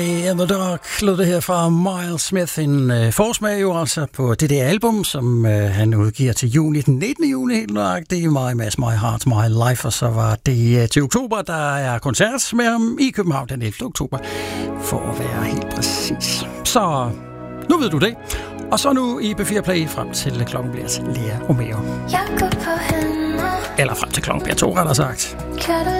The Dark lød det her fra Miles Smith, en forsmag jo altså på det der album, som han udgiver til juni, den 19. juni helt nøjagtigt, My Mass, My Heart, My Life, og så var det til oktober, der er koncert med ham i København den 11. oktober, for at være helt præcis. Så nu ved du det, og så nu i B4 Play frem til klokken bliver til Lea Romeo. Eller frem til klokken bliver 2, rettere sagt.